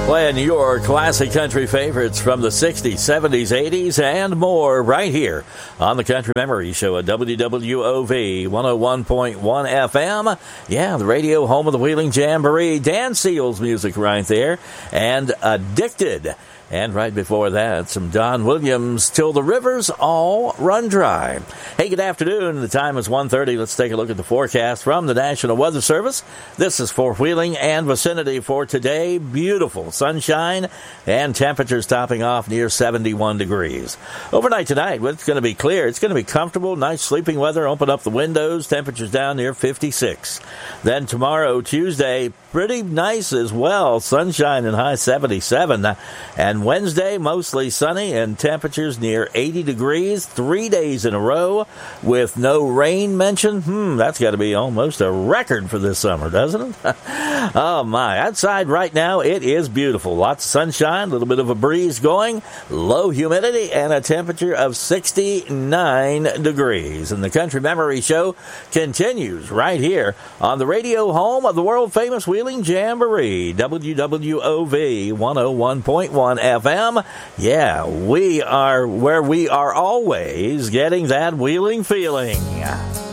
Playing your classic country favorites from the 60s, 70s, 80s, and more right here on the Country Memory Show at WWOV 101.1 FM. Yeah, the radio home of the Wheeling Jamboree. Dan Seals music right there. And Addicted. And right before that, some Don Williams, Till the Rivers All Run Dry. Hey, good afternoon. The time is 1:30. Let's take a look at the forecast from the National Weather Service. This is for Wheeling and vicinity for today. Beautiful sunshine and temperatures topping off near 71 degrees. Overnight tonight, it's going to be clear. It's going to be comfortable, nice sleeping weather. Open up the windows. Temperatures down near 56. Then tomorrow, Tuesday, pretty nice as well. Sunshine and high 77. And Wednesday, mostly sunny and temperatures near 80 degrees, 3 days in a row with no rain mentioned. That's got to be almost a record for this summer, doesn't it? Oh, my. Outside right now, it is beautiful. Lots of sunshine, a little bit of a breeze going, low humidity, and a temperature of 69 degrees. And the Country Memory Show continues right here on the radio home of the world-famous Wheeling Jamboree, WWOV 101.1 FM. Yeah, we are where we are always getting that Wheeling feeling.